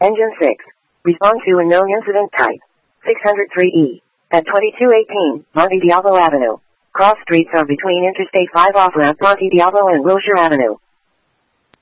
Engine 6. Respond to unknown incident type. 603E. At 2218, Monte Diablo Avenue. Cross streets are between Interstate 5 off-ramp Monte Diablo and Wilshire Avenue.